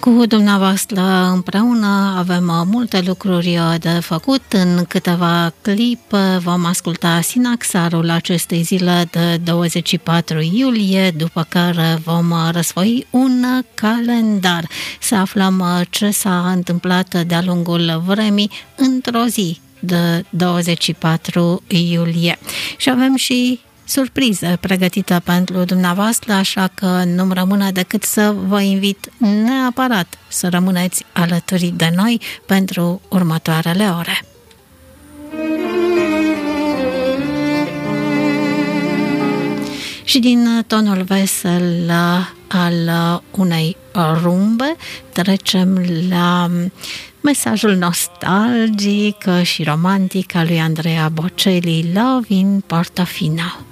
Cu dumneavoastră împreună avem multe lucruri de făcut. În câteva clipe vom asculta sinaxarul acestei zile de 24 iulie, după care vom răsfoi un calendar. Să aflăm ce s-a întâmplat de-a lungul vremii într-o zi de 24 iulie. Și avem și surpriză pregătită pentru dumneavoastră, așa că nu-mi rămâne decât să vă invit neapărat să rămâneți alături de noi pentru următoarele ore. Și din tonul vesel al unei rumbe trecem la mesajul nostalgic și romantic al lui Andrea Bocelli, Love in Portofino.